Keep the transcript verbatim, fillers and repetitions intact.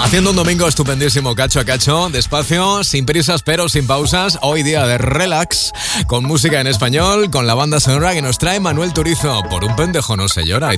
Haciendo un domingo estupendísimo, cacho a cacho, despacio, sin prisas pero sin pausas. Hoy día de relax, con música en español, con la banda sonora que nos trae Manuel Turizo. Por un pendejo no se llora.